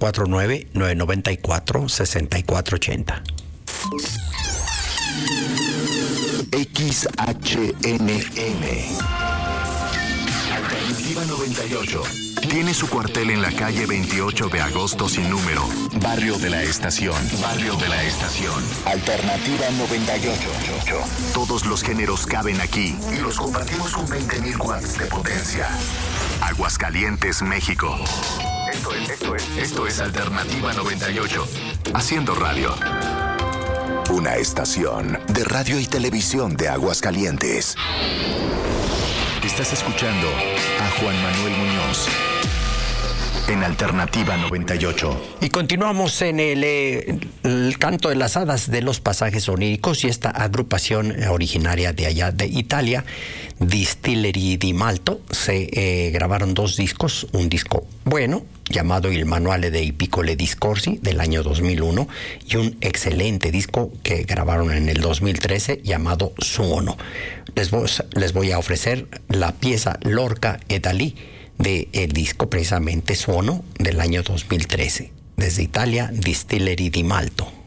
449-994-6480. XHNM Alternativa 98 tiene su cuartel en la calle 28 de agosto sin número, Barrio de la Estación. Barrio de la Estación. Alternativa 98. Todos los géneros caben aquí y los compartimos con 20.000 watts de potencia. Aguascalientes, México. Esto es Alternativa 98. Haciendo radio. Una estación de radio y televisión de Aguascalientes. Estás escuchando a Juan Manuel Muñoz en Alternativa 98. Y continuamos en el canto de las hadas de los pasajes oníricos, y esta agrupación originaria de allá de Italia, Distillery di Malto, se grabaron 2 discos, un disco bueno llamado Il Manuale dei Piccoli Discorsi del año 2001 y un excelente disco que grabaron en el 2013 llamado Suono. Les voy a ofrecer la pieza Lorca e Dalì del disco precisamente Suono del año 2013. Desde Italia, Distillery di Malto.